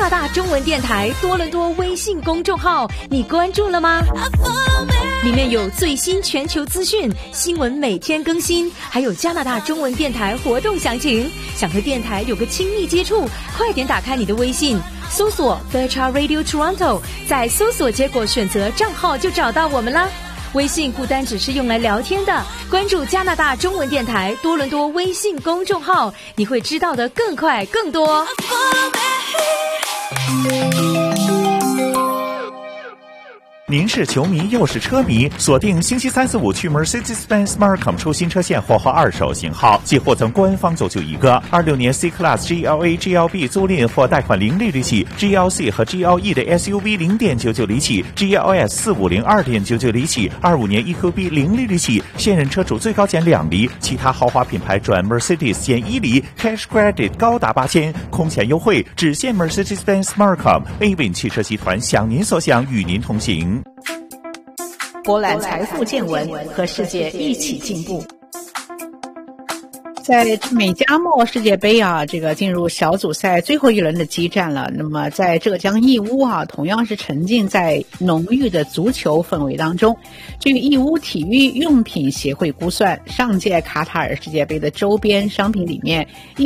拿大中文电台多伦多微信公众号，你关注了吗？里面有最新全球资讯，新闻每天更新，还有加拿大中文电台活动详情。想和电台有个亲密接触，快点打开你的微信，搜索 Fairchild Radio Toronto， 在搜索结果选择账号就找到我们啦。微信不单只是用来聊天的，关注加拿大中文电台多伦多微信公众号，你会知道的更快更多。 您是球迷又是车迷，锁定星期3、4、5去 Mercedes-Benz Markham 出新车现货和二手型号，即获赠官方走就一个。26年 C-Class GLA、GLB 租赁或贷款零利率起 ，GLC 和 GLE 的 SUV 0.99厘起 ，GLS 450 2.99厘起，25年 EQB 零利率起，现任车主最高减2厘，其他豪华品牌转 Mercedes 减1厘 ，Cash Credit 高达8000，空前优惠，只限 Mercedes-Benz Markham。Avin 汽车集团想您所想，与您同行。 博览财富见闻，和世界一起进步。在美加墨世界杯啊，这个进入小组赛最后一轮的激战了。那么在浙江义乌啊，同样是沉浸在浓郁的足球氛围当中。据义乌体育用品协会估算，上届卡塔尔世界杯的周边商品里面，